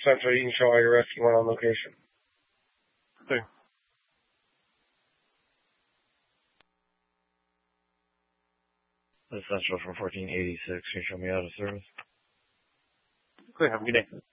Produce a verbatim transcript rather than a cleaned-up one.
Central, you can show all your rescue one on location. Okay. This is Central from fourteen eighty-six. Can you show me out of service? Okay, have a good day.